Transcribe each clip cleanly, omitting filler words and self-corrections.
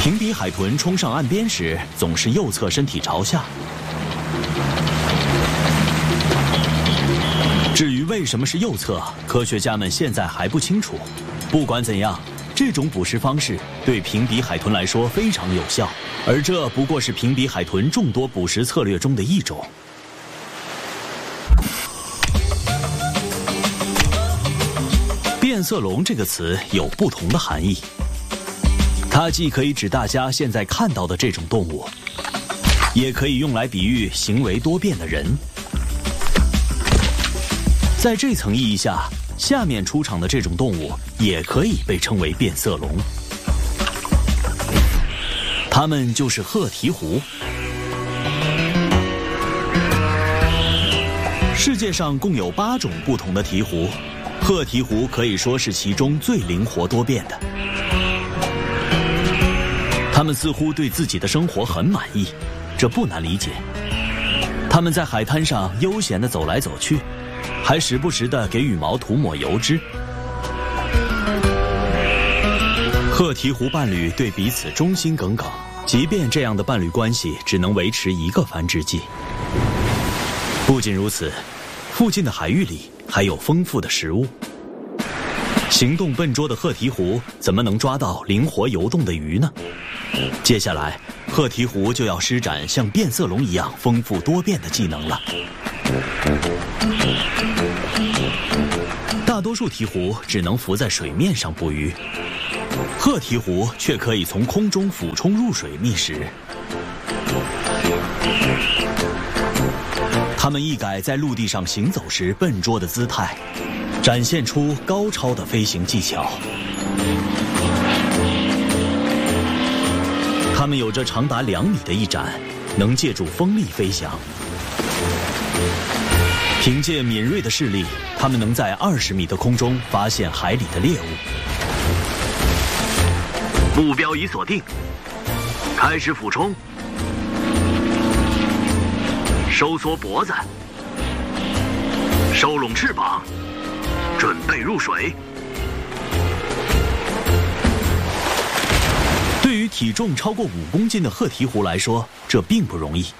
平底海豚冲上岸边时，总是右侧身体朝下。至于为什么是右侧，科学家们现在还不清楚。不管怎样，这种捕食方式对平底海豚来说非常有效，而这不过是平底海豚众多捕食策略中的一种。变色龙这个词有不同的含义，它既可以指大家现在看到的这种动物，也可以用来比喻行为多变的人。在这层意义下，下面出场的这种动物也可以被称为变色龙，它们就是鹤鹈鹕。世界上共有8种不同的鹈鹕，鹤鹈鹕可以说是其中最灵活多变的。它们似乎对自己的生活很满意，这不难理解。它们在海滩上悠闲地走来走去，还时不时地给羽毛涂抹油脂。鹤鹈鹕伴侣对彼此忠心耿耿，即便这样的伴侣关系只能维持1个繁殖季。不仅如此，附近的海域里还有丰富的食物。行动笨拙的鹤鹈鹕怎么能抓到灵活游动的鱼呢？接下来，鹤鹈鹕就要施展像变色龙一样丰富多变的技能了。大多数鹈鹕只能浮在水面上捕鱼，鹤鹈鹕却可以从空中俯冲入水觅食。它们一改在陆地上行走时笨拙的姿态，展现出高超的飞行技巧。它们有着长达2米的翼展，能借助风力飞翔。凭借敏锐的视力，它们能在20米的空中发现海里的猎物。目标已锁定，开始俯冲，收缩脖子，收拢翅膀，准备入水。对于体重超过5公斤的鹤鹈鹕来说，这并不容易。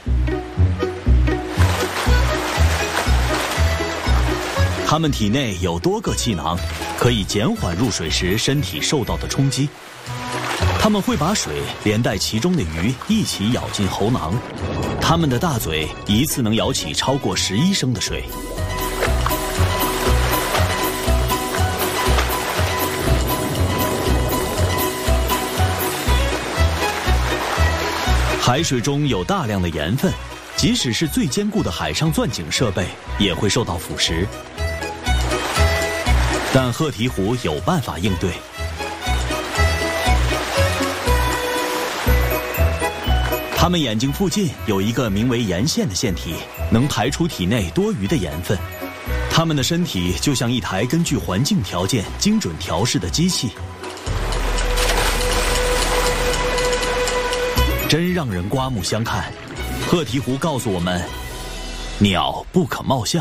它们体内有多个气囊，可以减缓入水时身体受到的冲击。它们会把水连带其中的鱼一起咬进喉囊，它们的大嘴一次能舀起超过11升的水。海水中有大量的盐分，即使是最坚固的海上钻井设备也会受到腐蚀。但鹤鹈鹕有办法应对。它们眼睛附近有一个名为盐腺的腺体，能排出体内多余的盐分。它们的身体就像一台根据环境条件精准调试的机器，真让人刮目相看。鹤鹈鹕告诉我们，鸟不可貌相。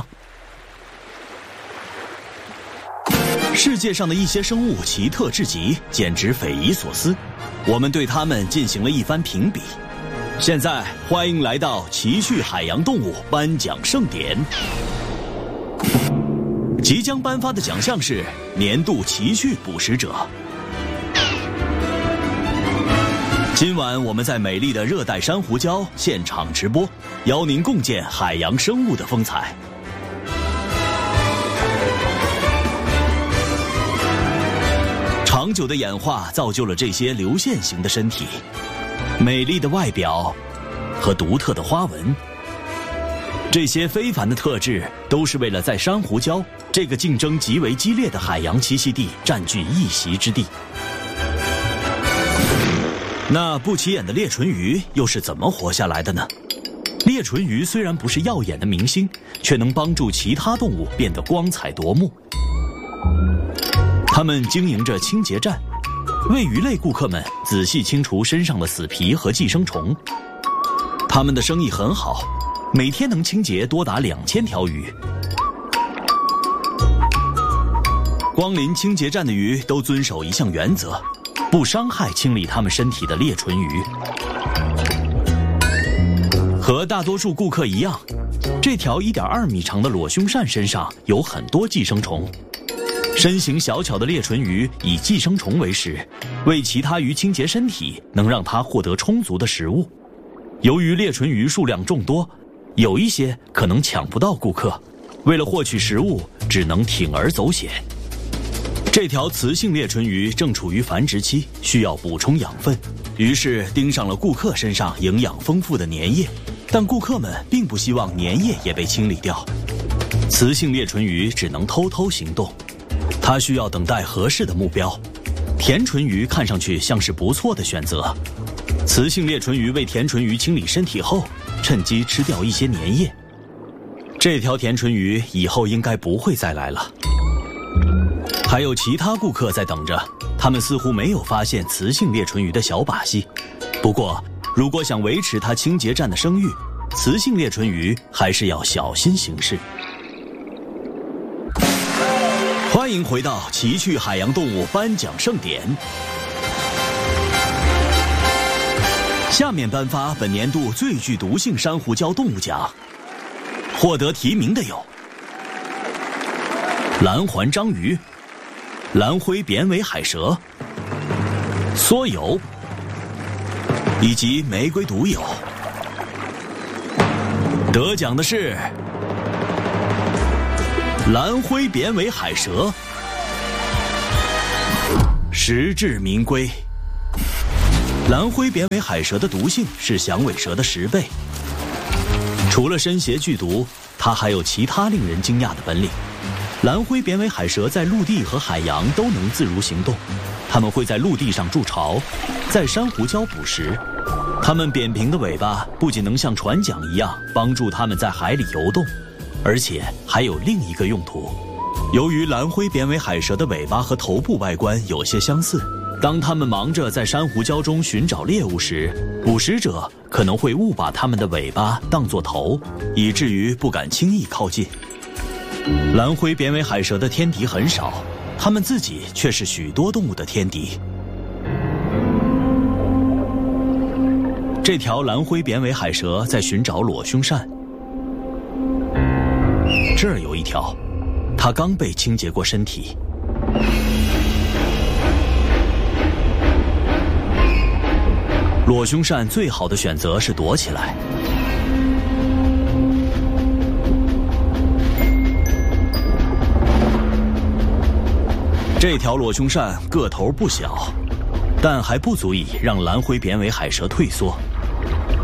世界上的一些生物奇特至极，简直匪夷所思。我们对它们进行了一番评比。现在欢迎来到奇趣海洋动物颁奖盛典。即将颁发的奖项是年度奇趣捕食者。今晚我们在美丽的热带珊瑚礁现场直播，邀您共见海洋生物的风采。长久的演化造就了这些流线型的身体，美丽的外表和独特的花纹。这些非凡的特质都是为了在珊瑚礁这个竞争极为激烈的海洋栖息地占据一席之地。那不起眼的裂唇鱼又是怎么活下来的呢？裂唇鱼虽然不是耀眼的明星，却能帮助其他动物变得光彩夺目。它们经营着清洁站，为鱼类顾客们仔细清除身上的死皮和寄生虫。它们的生意很好，每天能清洁多达2000条鱼。光临清洁站的鱼都遵守一项原则： 不伤害清理它们身体的裂唇鱼。和大多数顾客一样，这条1.2米长的裸胸鳝身上有很多寄生虫。身形小巧的裂唇鱼以寄生虫为食，为其他鱼清洁身体，能让它获得充足的食物。由于裂唇鱼数量众多，有一些可能抢不到顾客，为了获取食物，只能铤而走险。这条雌性裂唇鱼正处于繁殖期，需要补充养分，于是盯上了顾客身上营养丰富的粘液，但顾客们并不希望粘液也被清理掉。雌性裂唇鱼只能偷偷行动，它需要等待合适的目标。甜唇鱼看上去像是不错的选择。雌性裂唇鱼为甜唇鱼清理身体后，趁机吃掉一些粘液。这条甜唇鱼以后应该不会再来了。还有其他顾客在等着，他们似乎没有发现雌性裂唇鱼的小把戏。不过，如果想维持它清洁站的声誉，雌性裂唇鱼还是要小心行事。欢迎回到奇趣海洋动物颁奖盛典。下面颁发本年度最具毒性珊瑚礁动物奖，获得提名的有蓝环章鱼、蓝灰扁尾海蛇、梭游以及玫瑰独有。得奖的是蓝灰扁尾海蛇，实至名归。蓝灰扁尾海蛇的毒性是响尾蛇的10倍。除了身携剧毒，它还有其他令人惊讶的本领。蓝灰扁尾海蛇在陆地和海洋都能自如行动，它们会在陆地上筑巢，在珊瑚礁捕食。它们扁平的尾巴不仅能像船桨一样帮助它们在海里游动，而且还有另一个用途。由于蓝灰扁尾海蛇的尾巴和头部外观有些相似，当它们忙着在珊瑚礁中寻找猎物时，捕食者可能会误把它们的尾巴当作头，以至于不敢轻易靠近。蓝灰扁尾海蛇的天敌很少，它们自己却是许多动物的天敌。这条蓝灰扁尾海蛇在寻找裸胸鳝，这儿有一条，它刚被清洁过身体。裸胸鳝最好的选择是躲起来。这条裸胸鳝个头不小，但还不足以让蓝灰扁尾海蛇退缩。